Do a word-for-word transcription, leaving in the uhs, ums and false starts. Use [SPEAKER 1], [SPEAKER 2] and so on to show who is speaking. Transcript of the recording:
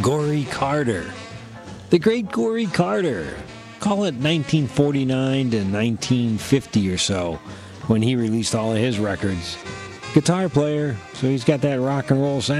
[SPEAKER 1] Gory Carter. The great Gory Carter. Call it nineteen forty-nine to nineteen fifty or so when he released all of his records. Guitar player, so he's got that rock and roll sound.